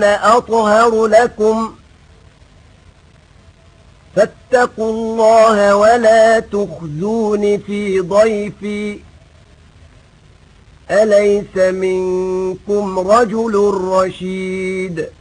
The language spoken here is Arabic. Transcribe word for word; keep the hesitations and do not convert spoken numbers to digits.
أنا أطهر لكم فاتقوا الله ولا تخزون في ضيفي أليس منكم رجل رشيد